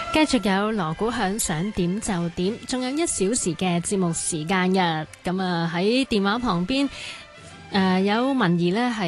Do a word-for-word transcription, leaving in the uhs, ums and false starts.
繼續有鑼鼓響，想點就點，仲有一小時嘅節目時間嘅。咁啊喺電話旁邊，誒、呃、有文儀呢係